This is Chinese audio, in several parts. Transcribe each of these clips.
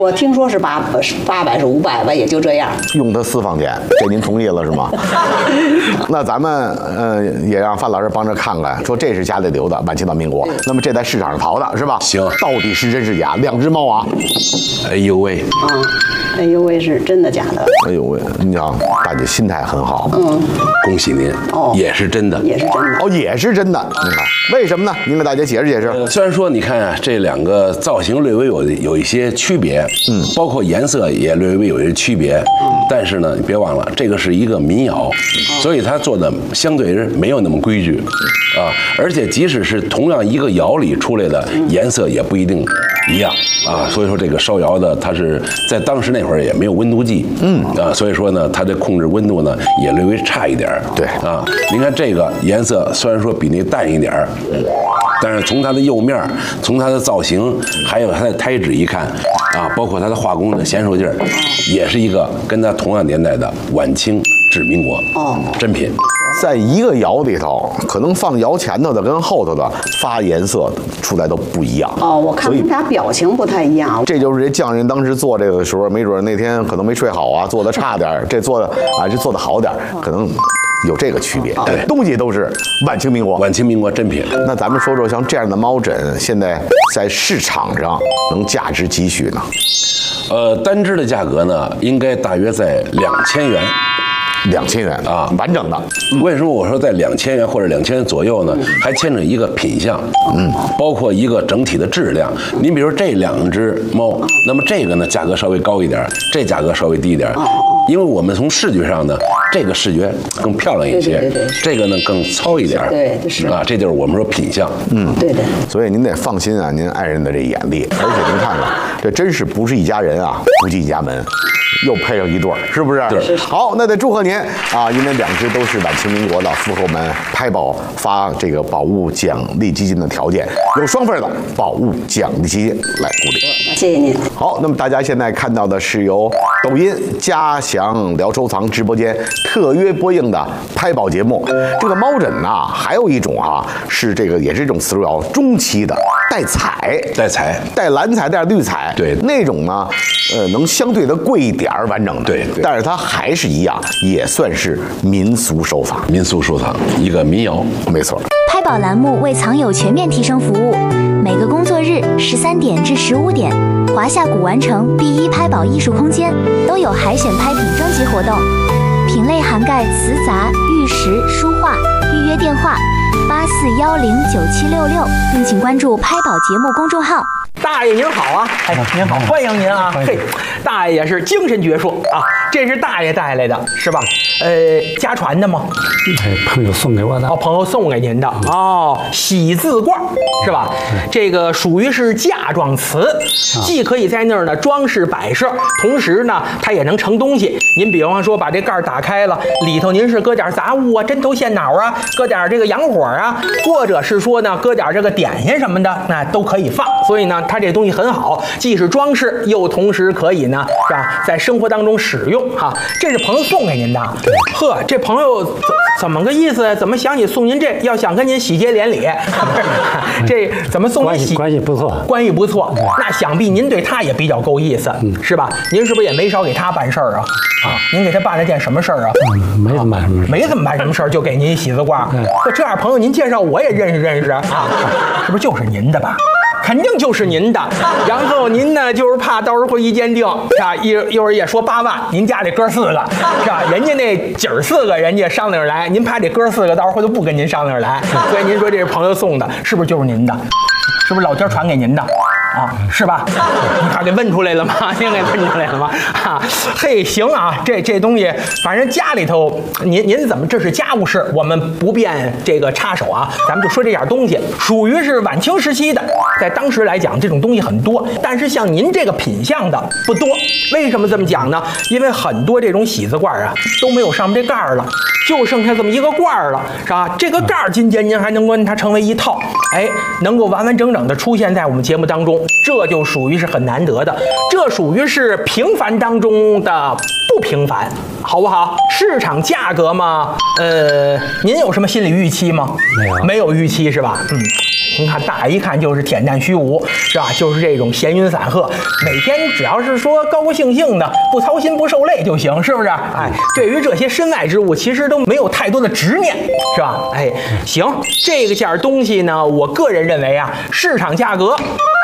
我听说是800是500吧，也就这样。 用它私房钱，这您同意了是吗？那咱们也让范老师帮着看看，说这是家里留的，晚清到民国。那么这在市场上淘的是吧？ 行， 到底是真是假？2只猫啊！ 哎呦喂， 哎呦喂，是真的假的？ 哎呦喂，你想大姐心态很好， 恭喜您，也是真的， 也是真的。 哦，也是真的。你看为什么呢？您给大姐解释解释。 虽然说你看啊，这两个造型略微有一些区别，包括颜色也略微有一些区别，但是呢，你别忘了，这个是一个民谣，所以它做的相对是没有那么规矩啊，而且即使是同样一个窑里出来的颜色也不一定一样啊，所以说这个烧窑的它是在当时那会儿也没有温度计，所以说呢，它的控制温度呢也略微差一点儿， 对啊，您看这个颜色虽然说比那淡一点儿，但是从它的釉面，从它的造型，还有它的胎质一看啊，包括它的画工的娴熟劲儿，也是一个跟它同样年代的晚清至民国真品。 在一个窑里头，可能放窑前头的跟后头的发颜色出来都不一样。 我看他们俩表情不太一样。 这就是这匠人当时做这个的时候，没准那天可能没睡好啊，做的差点，这做的好点，可能有这个区别。 对， 东西都是晚清民国真品。 那咱们说说像这样的猫枕，现在在市场上能价值几许呢？ 单只的价格呢，应该大约在2000元。 2000元啊，完整的。 为什么我说在2000元或者2000元左右呢？还牵扯一个品相，包括一个整体的质量。您比如说这2只猫，那么这个呢价格稍微高一点，这价格稍微低一点，因为我们从视觉上呢，这个视觉更漂亮一些，这个呢更糙一点， 对，是啊，这就是我们说品相， 对。所以您得放心啊，您爱人的这眼力，而且您看看，这真是不是一家人啊，不进一家门。又配上一对儿，是不是？ 对。 好，那得祝贺您啊！因为2只都是晚清民国的，符合我们拍宝发这个宝物奖励基金的条件，有双份的宝物奖励基金来鼓励。 谢谢您。 好，那么大家现在看到的是由抖音嘉祥聊收藏直播间特约播映的拍宝节目。这个猫枕呢，还有一种是这个也是一种瓷砖窑，中期的带彩、带蓝彩、带绿彩， 对， 那种呢，能相对的贵一点完整的， 对， 但是它还是一样，也算是民俗手法， 一个民谣， 没错。 拍宝栏目为藏友全面提升服务，每个工作日13点至15点，华夏古玩城B1拍宝艺术空间都有海选拍品征集活动，品类涵盖瓷杂、玉石、书画，预约电话84109766，并请关注拍宝节目公众号。 大爷您好啊！您好，欢迎您啊！嘿，大爷也是精神矍铄啊，这是大爷带来的是吧？家传的吗？ 朋友送给我的。 朋友送给您的喜字罐是吧？这个属于是架状瓷，既可以在那儿呢装饰摆设，同时呢它也能盛东西。您比方说把这盖儿打开了，里头您是搁点杂物啊，针头线脑啊，搁点这个洋火啊，或者是说呢搁点这个点心什么的，那都可以放。所以呢，它这东西很好，既是装饰，又同时可以呢，是吧，在生活当中使用哈。这是朋友送给您的，呵，这朋友怎么个意思？怎么想起送您这？要想跟您喜结连理，这怎么送您关系不错， 关系不错。那想必您对他也比较够意思，是吧？您是不是也没少给他办事儿啊？您给他办了件什么事儿啊？ 没怎么办什么事， 没怎么办什么事儿，就给您一喜字挂。这样朋友，您介绍我也认识认识啊，是不是就是您的吧？肯定就是您的，然后您呢，就是怕到时候会一鉴定，是吧？一会儿也说8万，您家这哥4个，是吧？人家那姐儿4个，人家商量着来，您怕这哥4个到时候就不跟您商量着来，所以您说这是朋友送的，是不是就是您的？是不是老天传给您的？是吧？你看给问出来了吗？您给问出来了吗？嘿，行啊，这东西，反正家里头，您怎么这是家务事，我们不便这个插手啊。咱们就说这点东西，属于是晚清时期的，在当时来讲，这种东西很多，但是像您这个品相的不多。为什么这么讲呢？因为很多这种喜字罐啊都没有上面这盖儿了，就剩下这么一个罐了，是吧？这个盖儿今天您还能跟它成为一套，能够完完整整的出现在我们节目当中，这就属于是很难得的，这属于是平凡当中的不平凡，好不好？市场价格嘛，您有什么心理预期吗？ 没有， 没有预期是吧？ 您看大一看就是恬淡虚无，是吧？就是这种闲云散鹤，每天只要是说高高兴兴的，不操心不受累就行，是不是？哎，对于这些身外之物，其实都没有太多的执念，是吧？哎，行，这个件东西呢，我个人认为啊，市场价格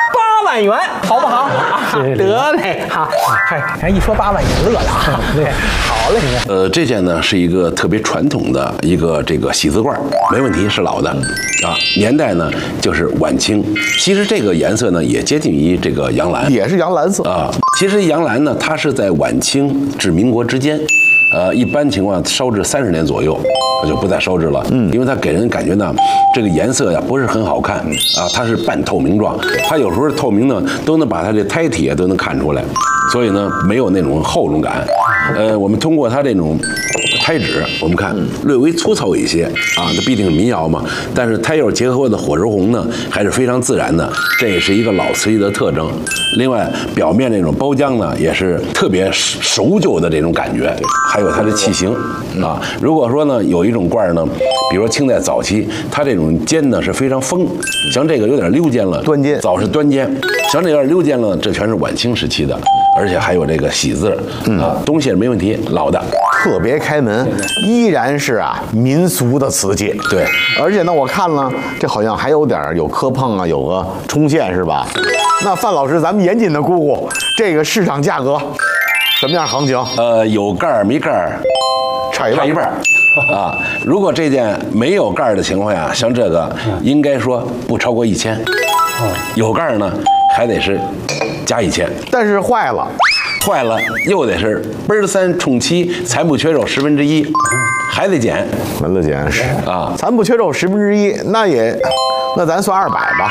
8万元，好不好？啊，得嘞，哈，嗨，一说8万也乐了啊，对，好嘞。 这件呢是一个特别传统的一个这个喜字罐，没问题，是老的啊，年代呢就是晚清。其实这个颜色呢也接近于这个洋蓝， 也是洋蓝色啊。其实洋蓝呢，它是在晚清至民国之间。一般情况烧制30年左右，就不再烧制了。因为它给人感觉呢，这个颜色呀不是很好看啊，它是半透明状，它有时候透明呢都能把它这胎体都能看出来，所以呢没有那种厚重感。我们通过它这种胎质，我们看略微粗糙一些啊，这毕竟是民窑嘛，但是胎釉结合的火石红呢还是非常自然的，这也是一个老瓷器的特征。另外，表面那种包浆呢也是特别熟旧的这种感觉，还有它的器型啊。如果说呢有一种罐呢，比如说清代早期，它这种尖呢是非常锋，像这个有点溜尖了， 端尖， 早是端尖，像这有点溜尖了，这全是晚清时期的，而且还有这个喜字啊，东西没问题，老的。 特别开门，依然是啊民俗的瓷器。 对， 而且呢，我看了这好像还有点有磕碰啊，有个冲线是吧？那范老师，咱们严谨的估估这个市场价格什么样行情？ 有盖儿没盖儿， 差一半啊。如果这件没有盖儿的情况下，像这个应该说不超过1000。有盖儿呢，还得是加1000。 但是坏了又得是3冲7，残不缺肉1/10，还得减。 完了减是啊， 残不缺肉1/10，那咱算200吧。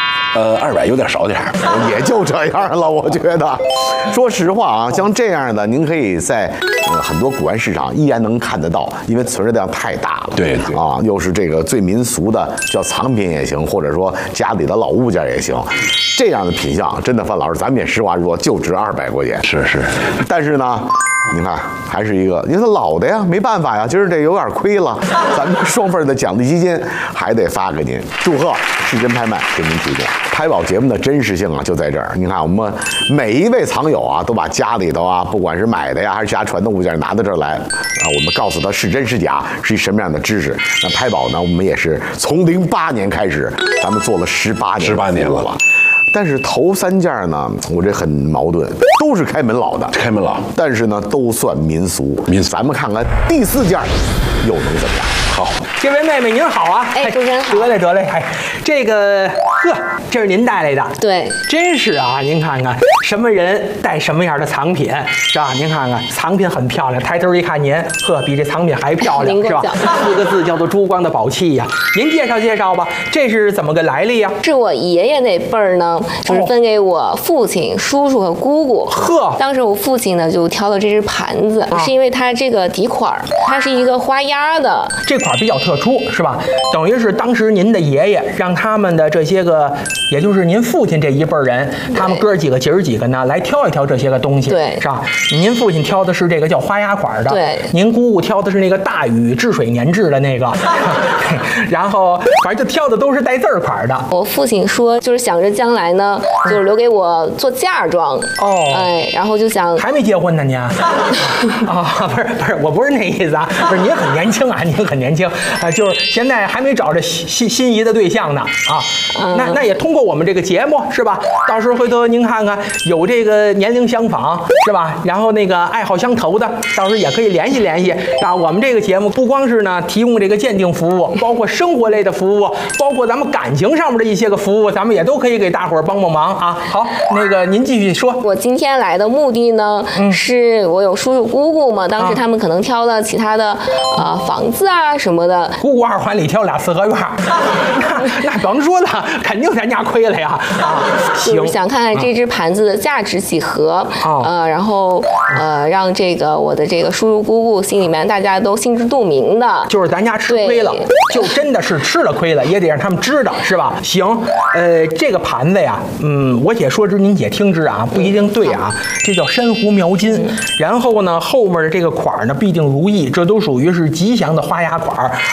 200有点少点儿， 也就这样了，我觉得。说实话啊，像这样的，您可以在很多古玩市场依然能看得到，因为存量太大了。 对啊，又是这个最民俗的，叫藏品也行，或者说家里的老物件也行。这样的品相，真的范老师，咱们也实话说，就值200块钱。 是。 但是呢，你看还是一个，因为它老的呀，没办法呀，今儿这有点亏了，咱们双份的奖励基金还得发给您。祝贺市真拍卖给您提供拍宝节目的真实性啊，就在这儿。你看我们每一位藏友啊，都把家里头啊，不管是买的呀，还是其他传统物件拿到这儿来啊，我们告诉他是真是假，是一什么样的知识。那拍宝呢，我们也是从08年开始，咱们做了18年了。但是头3件呢，我这很矛盾，都是开门老的， 开门老， 但是呢都算民俗。咱们看看第4件又能怎么样？ 好， 这位妹妹您好啊！ 哎，主持人好。 得嘞，哎，这个这是您带来的， 对， 真是啊！您看看什么人带什么样的藏品，是吧？您看看藏品很漂亮，抬头一看您，比这藏品还漂亮，是吧？4个字叫做珠光的宝器呀。您介绍吧，这是怎么个来历呀？ 是我爷爷那辈儿呢，就是分给我父亲、叔叔和姑姑。当时我父亲呢就挑了这只盘子，是因为它这个底款它是一个花压的。 这款比较特殊，是吧？等于是当时您的爷爷让他们的这些个，也就是您父亲这一辈人，他们哥几个姐儿几个呢，来挑一挑这些个东西， 对， 是吧？您父亲挑的是这个叫花压款的， 对， 您姑姑挑的是那个大禹治水年制的那个，然后反正就挑的都是带字儿款的。 我父亲说，就是想着将来呢，就是留给我做嫁妆。哎，然后就想还没结婚呢您啊？不是，我不是那意思啊，不是，您很年轻啊，您很年轻啊，就是现在还没找着心仪的对象呢啊。那也通过我们这个节目是吧？到时候回头您看看有这个年龄相仿是吧？然后那个爱好相投的，到时候也可以联系啊。我们这个节目不光是呢提供这个鉴定服务，包括生活类的服务，包括咱们感情上面的一些个服务，咱们也都可以给大伙儿帮忙啊。好，那个您继续说。 我今天来的目的呢，是我有叔叔姑姑嘛，当时他们可能挑了其他的房子啊什么的。 姑姑2环里挑俩4合院，那甭说了，肯定咱家亏了呀。 就是想看看这只盘子的价值几何，然后让这个我的这个叔叔姑姑心里面大家都心知肚明的， 就是咱家吃亏了，就真的是吃了亏了，也得让他们知道，是吧？行，这个盘子呀，我且说之，您且听之啊，不一定对啊。这叫珊瑚描金，然后呢，后面的这个款呢必定如意，这都属于是吉祥的花压款，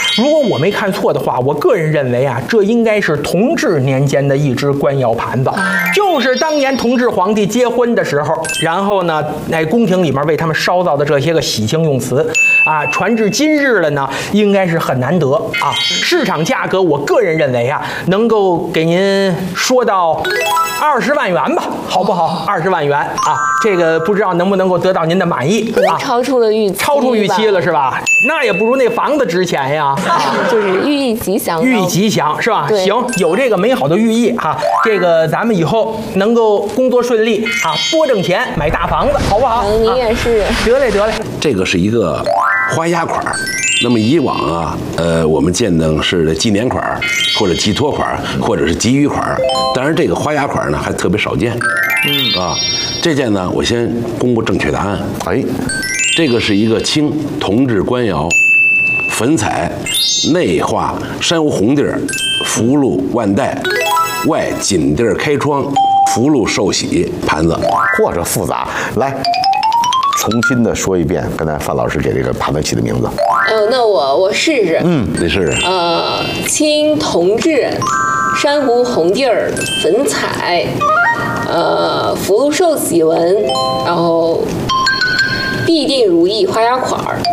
如果我没看错的话，我个人认为啊，这应该是同治年间的一只官窑盘子，就是当年同治皇帝结婚的时候，然后呢，在宫廷里面为他们烧造的这些个喜庆用词啊，传至今日了呢，应该是很难得啊。市场价格，我个人认为啊，能够给您说到20万元吧，好不好？20万元啊，这个不知道能不能够得到您的满意啊？ 超出了预期， 超出预期了是吧？那也不如那房子值钱呀。 就是寓意吉祥， 寓意吉祥是吧？行，有这个美好的寓意哈，这个咱们以后能够工作顺利啊，多挣钱买大房子，好不好？ 您也是。 得嘞得嘞。 这个是一个花押款。那么以往啊，我们见的是纪年款，或者寄托款，或者是给予款。当然，这个花押款呢还特别少见。这件呢，我先公布正确答案。这个是一个清同治官窑，粉彩，内画珊瑚红地儿，福禄万代，外锦地儿开窗，福禄寿喜盘子。 或者复杂，来。重新的说一遍，刚才范老师给这个盘子起的名字。 那我试试。 你试试。 清同治，珊瑚红地儿，粉彩，福禄寿喜纹，然后必定如意花押款儿，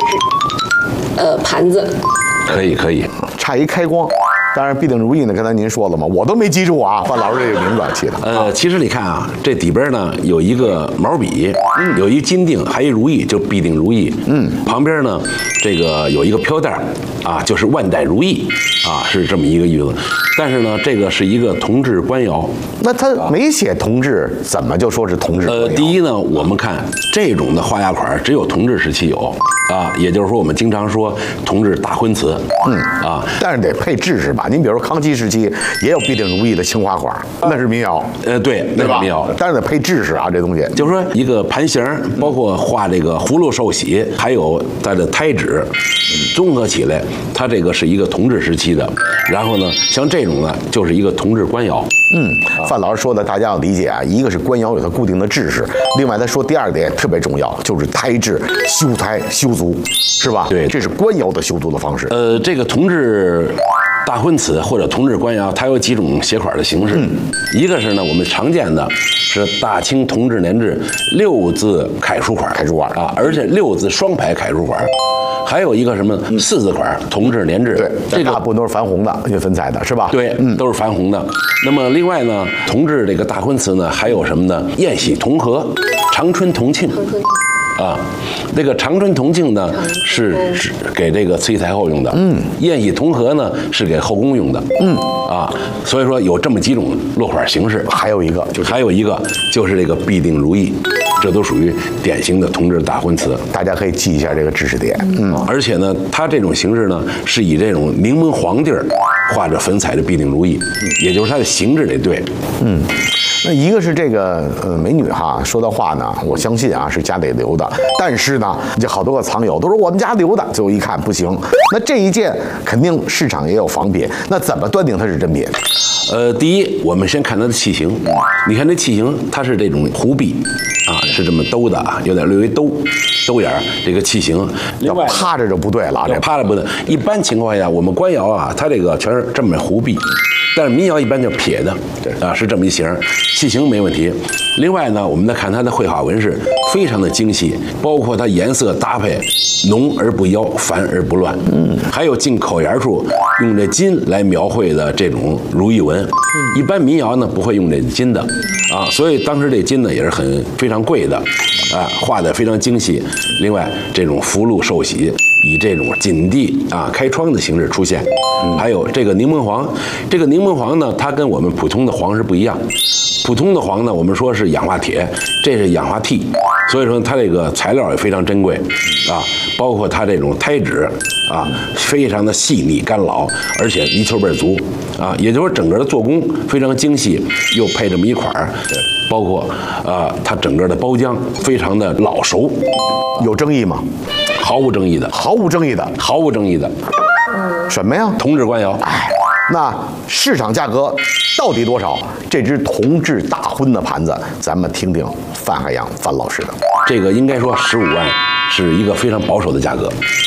盘子。 可以， 差一开光。当然，必定如意呢，刚才您说了嘛，我都没记住啊，范老师这个名字起的。 其实你看啊，这底边呢有一个毛笔，有一金锭，还一如意，就必定如意。旁边呢这个有一个飘带啊，就是万代如意啊，是这么一个意思。但是呢，这个是一个同治官窑， 那他没写同治，怎么就说是同治官窑？ 第一呢，我们看这种的花押款只有同治时期有啊，也就是说我们经常说同治大婚瓷， 但是得配制式吧？您比如说康熙时期也有必定如意的青花款，那是民窑， 对，那是民窑， 但是得配制式啊，这东西。 就是说一个盘形，包括画这个福禄寿喜，还有它的胎纸，综合起来，它这个是一个同治时期的。然后呢，像这种呢，就是一个同治官窑。 范老师说的，大家要理解啊，一个是官窑有它固定的制式，另外他说第二点特别重要，就是胎制、修胎、修足，是吧？ 对， 这是官窑的修足的方式。 这个同治大婚瓷或者同治官窑，它有几种写款的形式。一个是呢，我们常见的是大清同治年制6字楷书款，啊，而且6字双排楷书款。还有一个什么4字款同治年制， 对， 这个大部分都是矾红的，也粉彩的，是吧？ 对，都是矾红的。那么另外呢，同治这个大婚瓷呢，还有什么呢？宴喜同和、长春同庆。啊，这个长春同庆呢是给这个慈禧太后用的，宴喜同和呢是给后宫用的，所以说有这么几种落款形式。 还有一个就是这个必定如意，这都属于典型的同治大婚瓷， 大家可以记一下这个知识点。 而且呢，它这种形式呢是以这种柠檬黄地儿画着粉彩的必定如意，也就是它的形制得对。 那一个是这个美女哈说的话呢，我相信啊是家里留的，但是呢，就好多个藏友都说我们家留的，最后一看不行。那这一件肯定市场也有仿品，那怎么断定它是真品？ 第一，我们先看它的器型。你看这器型，它是这种弧壁啊，是这么兜的啊，有点略微兜眼儿这个器型。另外趴着就不对了，这趴着不对。一般情况下，我们官窑啊，它这个全是这么弧壁。但是民窑一般就是撇的，是这么一型，器型没问题。另外呢，我们再看它的绘画纹饰，非常的精细，包括它颜色搭配浓而不妖，繁而不乱。还有进口沿处用这金来描绘的这种如意纹，一般民窑呢不会用这金的所以当时这金呢也是非常贵的画的非常精细。另外这种福禄寿喜以这种锦地开窗的形式出现，还有这个柠檬黄，这个柠檬黄呢，它跟我们普通的黄是不一样。普通的黄呢，我们说是氧化铁，这是氧化锑，所以说它这个材料也非常珍贵包括它这种胎纸非常的细腻干老，而且泥鳅味足也就是说整个的做工非常精细，又配这么一款包括它整个的包浆非常的老熟。 有争议吗？ 毫无争议的， 毫无争议的， 毫无争议的。 什么呀？ 同治官窑。 那市场价格到底多少？这只同治大婚的盘子，咱们听听范海洋范老师的。 这个应该说15万是一个非常保守的价格。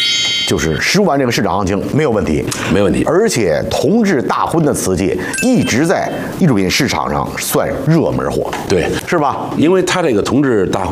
就是15万这个市场行情没有问题， 没问题。 而且同志大婚的瓷器一直在艺术品市场上算热门货， 对， 是吧？ 因为它这个同志大婚